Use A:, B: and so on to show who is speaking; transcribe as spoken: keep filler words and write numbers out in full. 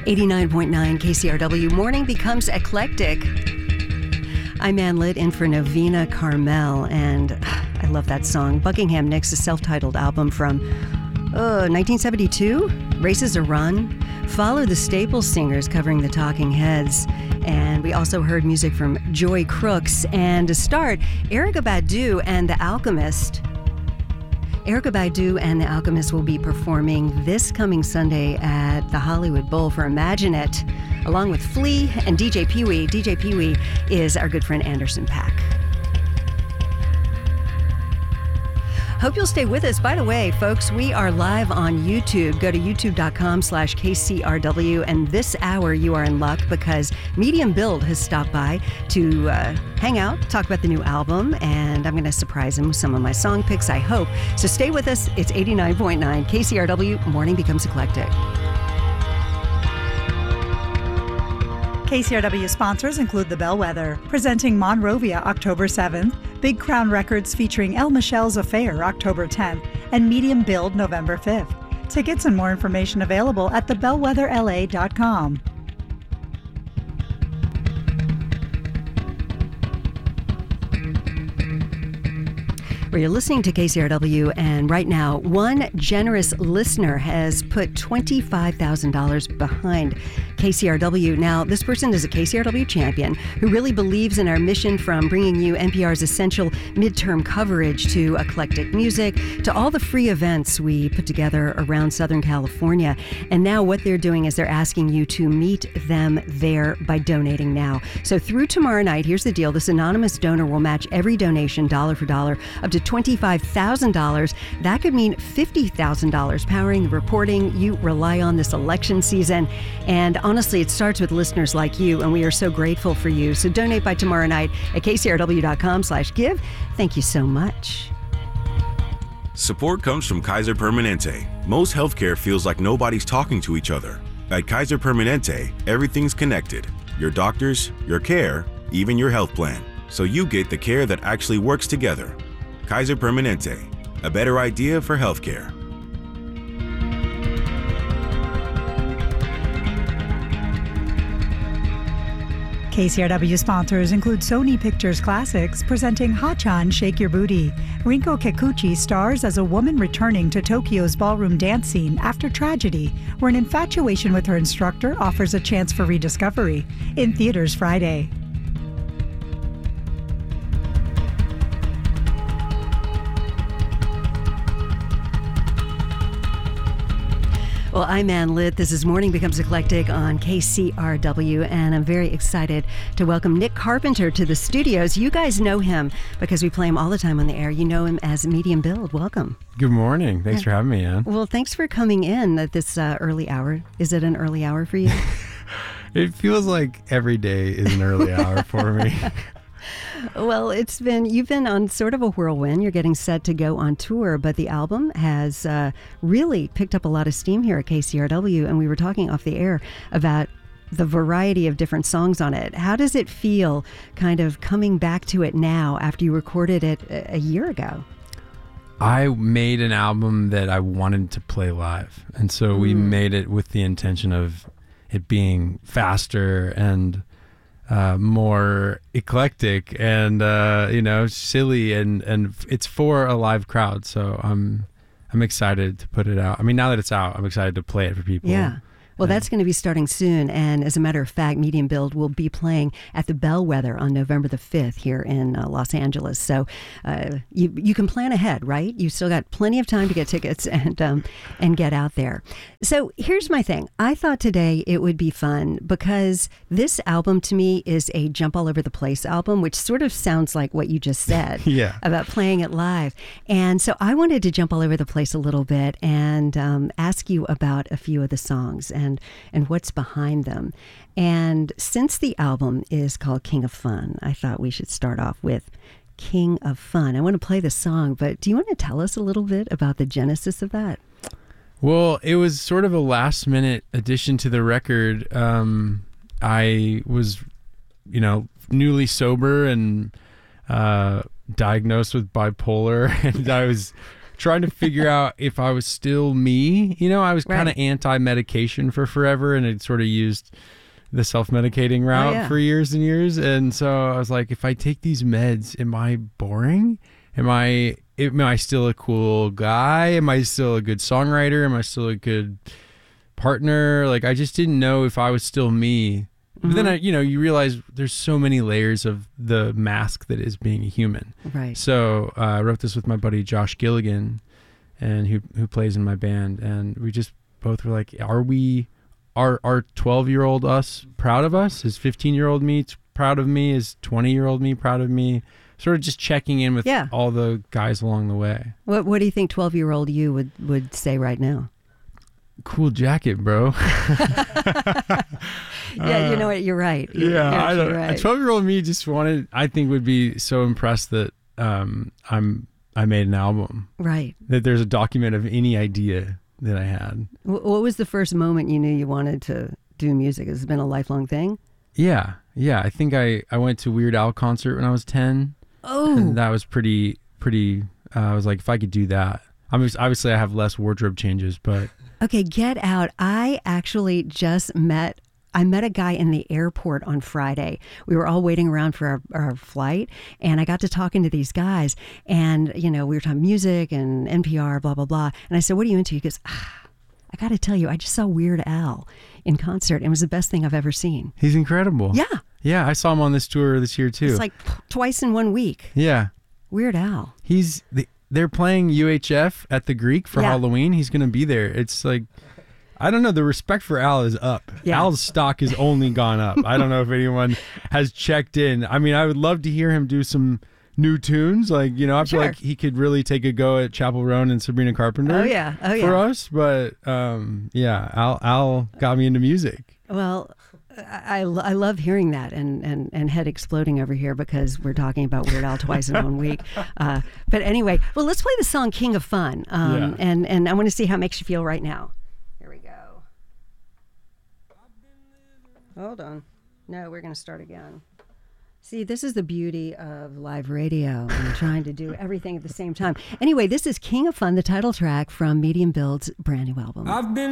A: eighty-nine point nine K C R W. Morning becomes eclectic. I'm Ann Litt in for Novena Carmel, and I love that song. Buckingham Nicks, a self-titled album from uh, nineteen seventy-two. Races Are Run. Follow the Staples Singers covering the Talking Heads. And we also heard music from Joy Crooks. And to start, Erykah Badu and The Alchemist. Erykah Badu and The Alchemist will be performing this coming Sunday at the Hollywood Bowl for Imagine It, along with Flea and D J Pee-wee. D J Pee-wee is our good friend Anderson .Paak. Hope you'll stay with us. By the way, folks, we are live on YouTube. Go to youtube.com slash KCRW. And this hour, you are in luck because Medium Build has stopped by to uh, hang out, talk about the new album, and I'm going to surprise him with some of my song picks, I hope. So stay with us. It's eighty-nine point nine K C R W. Morning becomes eclectic.
B: K C R W sponsors include The Bellwether, presenting Monrovia October seventh, Big Crown Records featuring El Michelle's Affair October tenth, and Medium Build November fifth. Tickets and more information available at the bellwether l a dot com.
A: Where you're listening to K C R W, and right now, one generous listener has put twenty-five thousand dollars behind K C R W. Now, this person is a K C R W champion who really believes in our mission from bringing you N P R's essential midterm coverage to eclectic music, to all the free events we put together around Southern California. And now what they're doing is they're asking you to meet them there by donating now. So through tomorrow night, here's the deal. This anonymous donor will match every donation dollar for dollar up to twenty-five thousand dollars. That could mean fifty thousand dollars powering the reporting you rely on this election season. And honestly, it starts with listeners like you, and we are so grateful for you. So donate by tomorrow night at kcrw.com slash give. Thank you so much.
C: Support comes from Kaiser Permanente. Most healthcare feels like nobody's talking to each other. At Kaiser Permanente, everything's connected. Your doctors, your care, even your health plan. So you get the care that actually works together. Kaiser Permanente, a better idea for healthcare.
B: K C R W sponsors include Sony Pictures Classics, presenting Hachan Shake Your Booty. Rinko Kikuchi stars as a woman returning to Tokyo's ballroom dance scene after tragedy, where an infatuation with her instructor offers a chance for rediscovery. In theaters Friday.
A: Well, I'm Ann Litt. This is Morning Becomes Eclectic on K C R W, and I'm very excited to welcome Nick Carpenter to the studios. You guys know him because we play him all the time on the air. You know him as Medium Build. Welcome.
D: Good morning. Thanks yeah. for having me, Ann.
A: Well, thanks for coming in at this uh, early hour. Is it an early hour for you?
D: It feels like every day is an early hour for me.
A: Well, it's been, you've been on sort of a whirlwind. You're getting set to go on tour, but the album has uh, really picked up a lot of steam here at K C R W, and we were talking off the air about the variety of different songs on it. How does it feel kind of coming back to it now after you recorded it a, a year ago?
D: I made an album that I wanted to play live, and so mm. we made it with the intention of it being faster and Uh, more eclectic and uh, you know, silly, and and it's for a live crowd. So I'm I'm excited to put it out. I mean, now that it's out, I'm excited to play it for people.
A: Yeah. Well, that's going to be starting soon. And as a matter of fact, Medium Build will be playing at the Bellwether on November the fifth here in uh, Los Angeles. So uh, you you can plan ahead, right? You've still got plenty of time to get tickets and um, and get out there. So here's my thing. I thought today it would be fun because this album to me is a jump all over the place album, which sort of sounds like what you just said
D: yeah.
A: about playing it live. And so I wanted to jump all over the place a little bit and um, ask you about a few of the songs and and what's behind them. And since the album is called King of Fun, I thought we should start off with King of Fun. I want to play the song, but do you want to tell us a little bit about the genesis of that?
D: Well, it was sort of a last minute addition to the record. Um, I was, you know, newly sober and uh, diagnosed with bipolar, and I was trying to figure out if I was still me. You know, I was kind of
A: Right.
D: anti-medication for forever, and I'd sort of used the self-medicating route
A: yeah.
D: for years and years. And so I was like, if I take these meds, am I boring? Am I am I still a cool guy? Am I still a good songwriter? Am I still a good partner? Like, I just didn't know if I was still me. But then, I, you know, you realize there's so many layers of the mask that is being a human.
A: Right.
D: So uh, I wrote this with my buddy Josh Gilligan, and who who plays in my band, and we just both were like, are we, are our twelve-year-old us proud of us? Is fifteen-year-old me t- proud of me? Is twenty-year-old me proud of me? Sort of just checking in with
A: Yeah.
D: all the guys along the way.
A: What What do you think twelve-year-old you would, would say right now?
D: Cool jacket, bro.
A: Yeah, you know what? You're right. You're,
D: Yeah,
A: you're
D: I don't.
A: right.
D: A twelve-year-old me just wanted. I think would be so impressed that um, I'm. I made an album.
A: Right.
D: That there's a document of any idea that I had.
A: Wh- What was the first moment you knew you wanted to do music? Has it been a lifelong thing?
D: Yeah, yeah. I think I I went to Weird Al concert when I was ten.
A: Oh,
D: And that was pretty pretty. Uh, I was like, if I could do that. I mean, obviously I have less wardrobe changes, but
A: okay. Get Out. I actually just met. I met a guy in the airport on Friday. We were all waiting around for our, our flight, and I got to talking to these guys. And you know, we were talking music and N P R, blah blah blah. And I said, "What are you into?" He goes, ah, "I got to tell you, I just saw Weird Al in concert. It was the best thing I've ever seen."
D: he's incredible.
A: Yeah,
D: Yeah, I saw him on this tour this year too.
A: it's like twice in one week.
D: yeah.
A: Weird Al.
D: He's the, they're playing U H F at the Greek for
A: Yeah.
D: Halloween. He's going to be there. It's like, I don't know. The respect for Al is up.
A: Yeah.
D: Al's stock has only gone up. I don't know if anyone has checked in. I mean, I would love to hear him do some new tunes. Like, you know, I feel
A: Sure.
D: like he could really take a go at Chapel Roan and Sabrina Carpenter.
A: Oh yeah. Oh
D: For
A: yeah.
D: us. But um, yeah, Al, Al got me into music.
A: Well, I, I I love hearing that and, and, and head exploding over here because we're talking about Weird Al twice in one week. Uh, but anyway, well, let's play the song King of Fun. Um,
D: Yeah.
A: and, and I want to see how it makes you feel right now. Here we go. Hold on. No, we're going to start again. See, this is the beauty of live radio and trying to do everything at the same time. Anyway, this is King of Fun, the title track from Medium Build's brand new album.
E: I've been